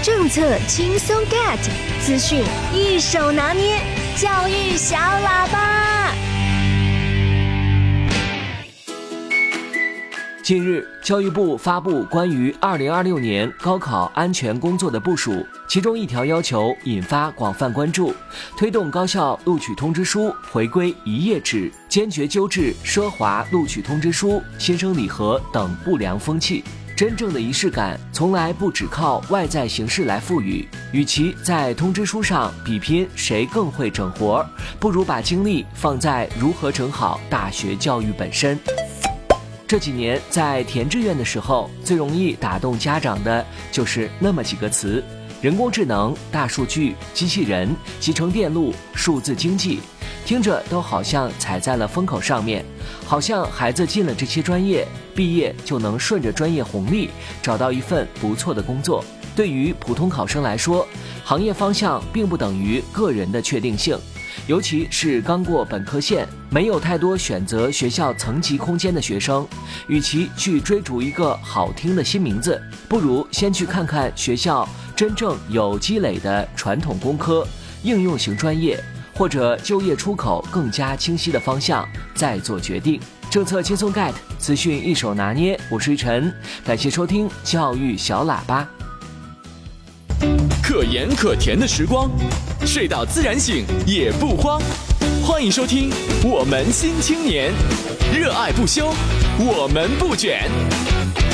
政策轻松 get， 资讯一手拿捏，教育小喇叭。 近日，教育部发布关于2026年高考安全工作的部署，其中一条要求引发广泛关注，推动高校录取通知书回归一页制，坚决纠治奢华录取通知书、新生礼盒等不良风气。真正的仪式感从来不只靠外在形式来赋予，与其在通知书上比拼谁更会整活，不如把精力放在如何整好大学教育本身。这几年在填志愿的时候，最容易打动家长的就是那么几个词：人工智能、大数据、机器人、集成电路、数字经济，听着都好像踩在了风口上面，好像孩子进了这些专业，毕业就能顺着专业红利找到一份不错的工作。对于普通考生来说，行业方向并不等于个人的确定性，尤其是刚过本科线，没有太多选择学校层级空间的学生，与其去追逐一个好听的新名字，不如先去看看学校真正有积累的传统工科、应用型专业，或者就业出口更加清晰的方向，再做决定。政策轻松 get， 资讯一手拿捏，我是一晨，感谢收听教育小喇叭。 可盐可甜的时光，睡到自然醒也不慌。欢迎收听我们新青年，热爱不休，我们不卷。